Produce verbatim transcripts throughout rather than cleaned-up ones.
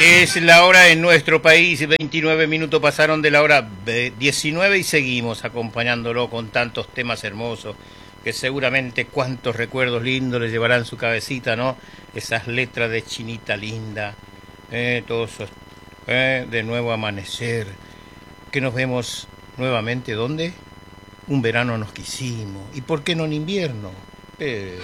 Es la hora en nuestro país, veintinueve minutos pasaron de la hora diecinueve y seguimos acompañándolo con tantos temas hermosos que seguramente cuántos recuerdos lindos le llevarán su cabecita, ¿no? Esas letras de Chinita Linda, eh, todos esos, eh, de nuevo amanecer, que nos vemos nuevamente, ¿dónde? Un verano nos quisimos, ¿y por qué no en invierno? Eh...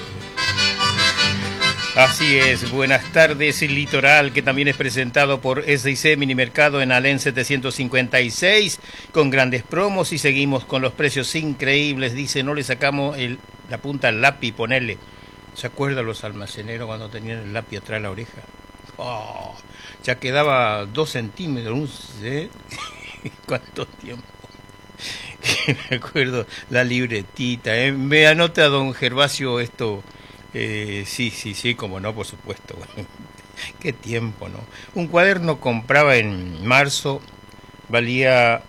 Así es, buenas tardes, el Litoral, que también es presentado por S I C Minimercado en Alén setecientos cincuenta y seis, con grandes promos y seguimos con los precios increíbles. Dice, no le sacamos el, la punta al lápiz, ponele. ¿Se acuerdan los almaceneros cuando tenían el lápiz atrás de la oreja? Oh, ya quedaba dos centímetros, ¿eh? ¿Cuánto tiempo? Me acuerdo la libretita, ¿eh? Me anota don Gervasio esto. Eh, sí, sí, sí, como no, por supuesto. Qué tiempo, ¿no? Un cuaderno compraba en marzo, valía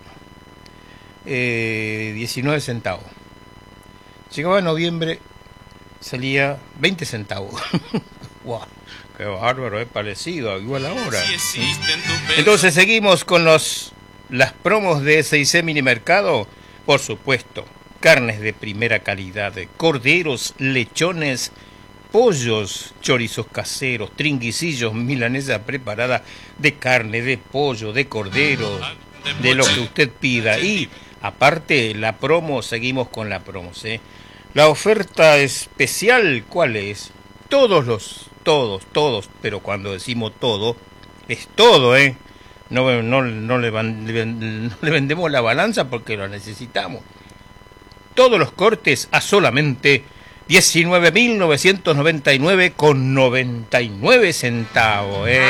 eh, diecinueve centavos. Llegaba a noviembre, salía veinte centavos. ¡Wow! ¡Qué bárbaro! Es parecido, igual ahora. ¿Sí? Entonces seguimos con los las promos de S I C Minimercado. Por supuesto, carnes de primera calidad, corderos, lechones, pollos, chorizos caseros, tringuicillos, milanesa preparada de carne, de pollo, de cordero, de lo que usted pida. Y aparte la promo, seguimos con la promo, ¿sí? La oferta especial, ¿cuál es? Todos los, todos, todos, pero cuando decimos todo, es todo, ¿eh? No, no, no, le, van, no le vendemos la balanza porque lo necesitamos. Todos los cortes a solamente diecinueve mil novecientos noventa y nueve con noventa y nueve centavos, ¿eh?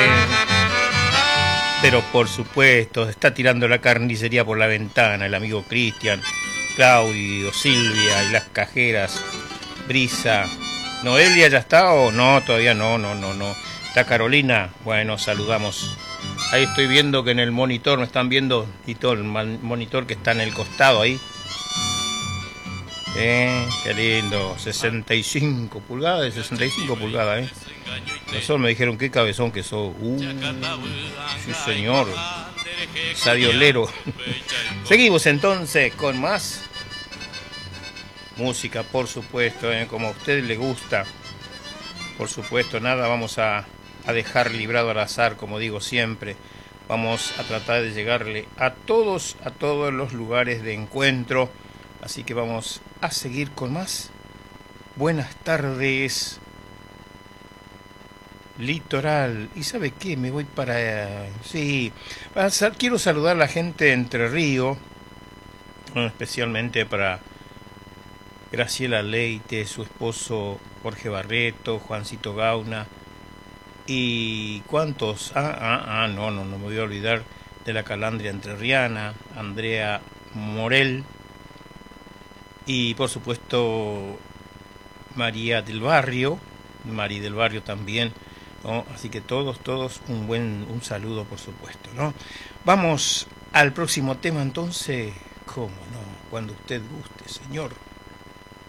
Pero por supuesto, está tirando la carnicería por la ventana el amigo Cristian, Claudio, Silvia y las cajeras, Brisa. ¿Noelia ya está o no? Todavía no, no, no, no. ¿Está Carolina? Bueno, saludamos. Ahí estoy viendo que en el monitor, me están viendo, y todo el monitor que está en el costado ahí. Eh, qué lindo, sesenta y cinco pulgadas, sesenta y cinco pulgadas, eh. Nosotros me dijeron qué cabezón que sos. Uh, sí señor, sadiolero. Seguimos entonces con más música, por supuesto, eh, como a usted le gusta. Por supuesto, nada vamos a, a dejar librado al azar, como digo siempre. Vamos a tratar de llegarle a todos, a todos los lugares de encuentro. Así que vamos a seguir con más. Buenas tardes, Litoral. ¿Y sabe qué? Me voy para... Sí, quiero saludar a la gente de Entre Ríos, especialmente para Graciela Leite, su esposo Jorge Barreto, Juancito Gauna y cuántos... Ah, ah, ah, no, no, no me voy a olvidar de la Calandria entrerriana, Andrea Morel. Y por supuesto María del Barrio, María del Barrio también, ¿no? Así que todos, todos un buen, un saludo por supuesto, ¿no? Vamos al próximo tema entonces, cómo no, cuando usted guste, señor.